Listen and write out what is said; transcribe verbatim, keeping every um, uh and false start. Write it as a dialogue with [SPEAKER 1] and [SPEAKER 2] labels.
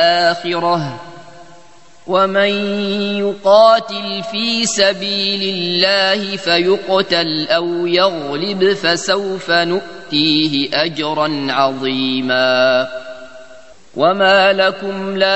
[SPEAKER 1] الآخرة ومن يقاتل في سبيل الله فيقتل أو يغلب فسوف نؤتيه أجرا عظيما. وما لكم لا